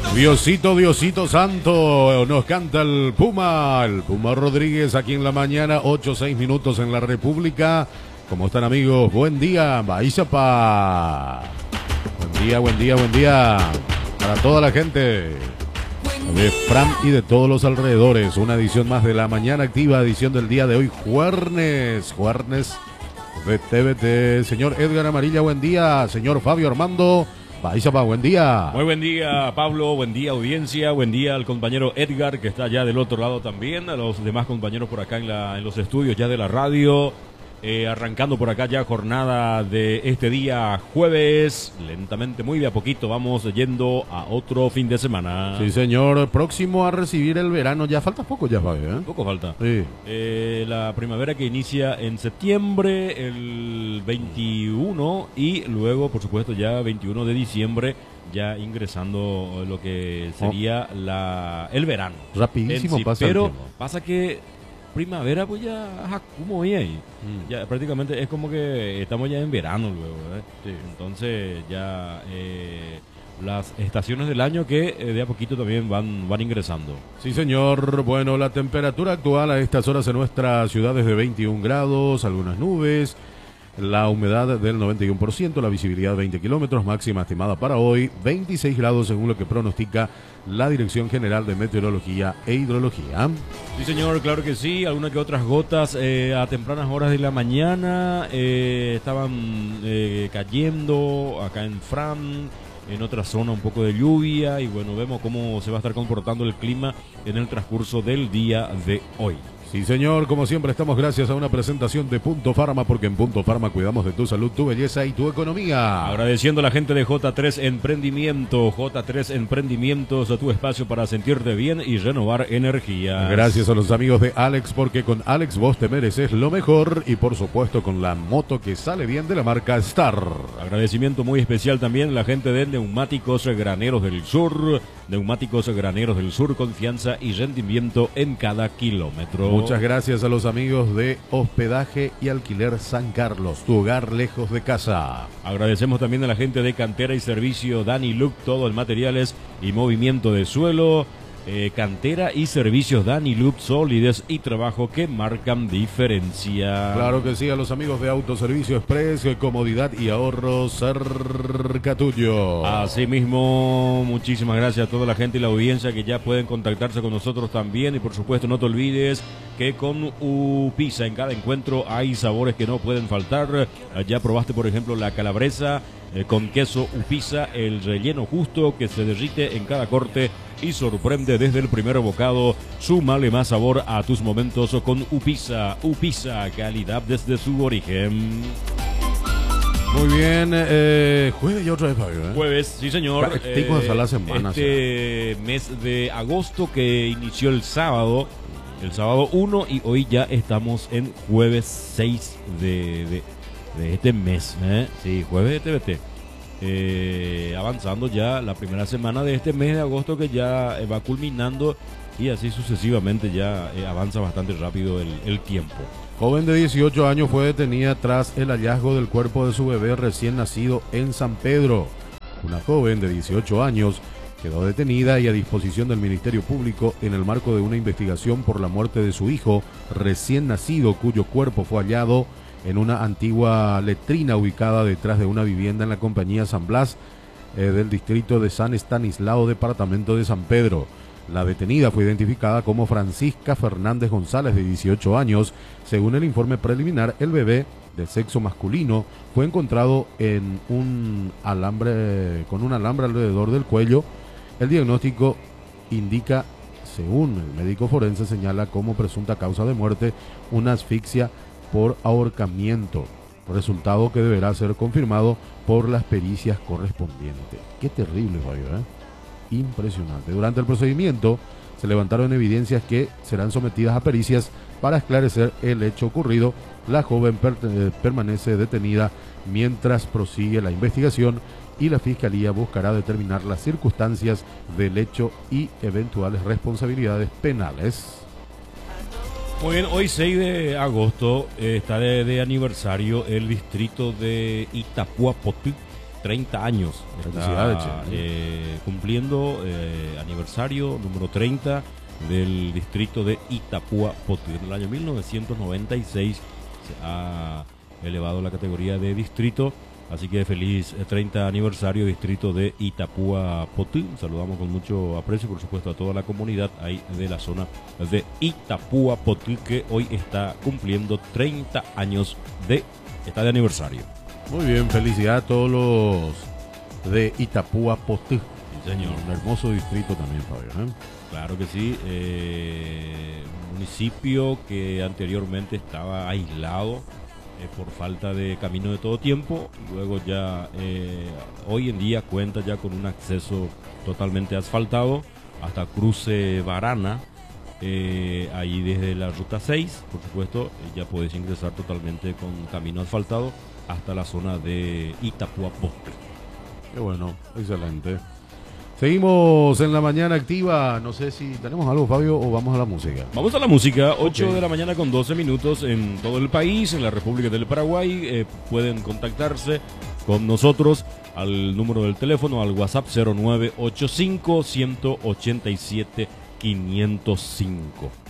Diosito, Diosito Santo, nos canta el Puma Rodríguez aquí en la mañana, 8-6 minutos en la República. ¿Cómo están, amigos? Buen día, Baizapa. Buen día para toda la gente de Fram y de todos los alrededores. Una edición más de la mañana activa, edición del día de hoy, jueves de TVT. Señor Edgar Amarilla, buen día. Señor Fabio Armando Baizapa, buen día. Muy buen día, Pablo, buen día, audiencia, buen día al compañero Edgar, que está ya del otro lado también, a los demás compañeros por acá en los estudios ya de la radio, arrancando por acá ya jornada de este día jueves, lentamente, muy de a poquito, vamos yendo a otro fin de semana. Sí, señor, próximo a recibir el verano, ya falta poco ya, Fabio, ¿eh? Poco falta. Sí. La primavera que inicia en septiembre, el 21, y luego, por supuesto, ya 21 de diciembre, ya ingresando lo que sería el verano. Rapidísimo sí, pasa el pero tiempo. pasa que primavera pues ya como ahí. Ya prácticamente es como que estamos ya en verano luego, ¿verdad? Sí. Entonces ya las estaciones del año que de a poquito también van ingresando. Sí, señor. Bueno, la temperatura actual a estas horas en nuestra ciudad es de 21 grados, algunas nubes, la humedad del 91%, la visibilidad 20 kilómetros, máxima estimada para hoy 26 grados según lo que pronostica la Dirección General de Meteorología e Hidrología. Sí, señor, claro que sí. Algunas que otras gotas a tempranas horas de la mañana estaban cayendo acá en Fram. En otra zona un poco de lluvia y bueno, vemos cómo se va a estar comportando el clima en el transcurso del día de hoy. Sí, señor, como siempre estamos gracias a una presentación de Punto Pharma, porque en Punto Pharma cuidamos de tu salud, tu belleza y tu economía. Agradeciendo a la gente de J3 Emprendimiento, J3 Emprendimientos, a tu espacio para sentirte bien y renovar energía. Gracias a los amigos de Alex, porque con Alex vos te mereces lo mejor y por supuesto con la moto que sale bien de la marca Star. Agradecimiento muy especial también a la gente de Neumáticos Graneros del Sur. Neumáticos Graneros del Sur, confianza y rendimiento en cada kilómetro. Muchas gracias a los amigos de Hospedaje y Alquiler San Carlos, tu hogar lejos de casa. Agradecemos también a la gente de Cantera y Servicio Dani Look, todo en materiales y movimiento de suelo. Cantera y Servicios Dani Look, solidez y trabajo que marcan diferencia. Claro que sí, a los amigos de Autoservicio Express, comodidad y ahorro cerca tuyo. Asimismo, muchísimas gracias a toda la gente y la audiencia que ya pueden contactarse con nosotros también. Y por supuesto, no te olvides que con Upisa en cada encuentro hay sabores que no pueden faltar. Ya probaste, por ejemplo, la calabresa con queso Upisa, el relleno justo que se derrite en cada corte y sorprende desde el primer bocado. Súmale más sabor a tus momentos con Upisa. Upisa, calidad desde su origen. Muy bien, jueves ya otra vez, Fabio, ¿eh? Jueves, sí señor. A la semana. Este mes de agosto que inició el sábado 1 y hoy ya estamos en jueves 6 de este mes, ¿eh? Sí, jueves de TVT. Avanzando ya la primera semana de este mes de agosto que ya va culminando y así sucesivamente ya avanza bastante rápido el tiempo. Joven de 18 años fue detenida tras el hallazgo del cuerpo de su bebé recién nacido en San Pedro. Una joven de 18 años quedó detenida y a disposición del Ministerio Público en el marco de una investigación por la muerte de su hijo recién nacido, cuyo cuerpo fue hallado en una antigua letrina ubicada detrás de una vivienda en la compañía San Blas del distrito de San Estanislao, departamento de San Pedro. La detenida fue identificada como Francisca Fernández González, de 18 años. Según el informe preliminar, el bebé de sexo masculino fue encontrado en un alambre, con un alambre alrededor del cuello. El diagnóstico indica, según el médico forense, señala como presunta causa de muerte una asfixia por ahorcamiento, resultado que deberá ser confirmado por las pericias correspondientes. Qué terrible, Fabio, ¿eh? Impresionante. Durante el procedimiento se levantaron evidencias que serán sometidas a pericias para esclarecer el hecho ocurrido. La joven permanece detenida mientras prosigue la investigación y la Fiscalía buscará determinar las circunstancias del hecho y eventuales responsabilidades penales. Muy bien, hoy 6 de agosto está de aniversario el distrito de Itapuapotí, 30 años. Felicidades, Está cumpliendo aniversario número 30 del distrito de Itapúa Potí. En el año 1996 se ha elevado la categoría de distrito. Así que feliz 30 aniversario distrito de Itapúa Potí. Saludamos con mucho aprecio, por supuesto, a toda la comunidad ahí de la zona de Itapúa Potí, que hoy está cumpliendo 30 años está de aniversario. Muy bien, felicidad a todos los de Itapúa Potí. Sí, señor. Un hermoso distrito también, Fabio, ¿eh? Claro que sí. Un municipio que anteriormente estaba aislado por falta de camino de todo tiempo. Luego ya hoy en día cuenta ya con un acceso totalmente asfaltado hasta Cruce Barana. Ahí desde la ruta 6, por supuesto, ya puedes ingresar totalmente con camino asfaltado hasta la zona de Itapúa Potí. Qué bueno, excelente. Seguimos en la mañana activa. No sé si tenemos algo, Fabio, o vamos a la música. Vamos a la música, 8 Ok. de la mañana con 12 minutos en todo el país, en la República del Paraguay. Pueden contactarse con nosotros al número del teléfono, al WhatsApp 0985 187 505.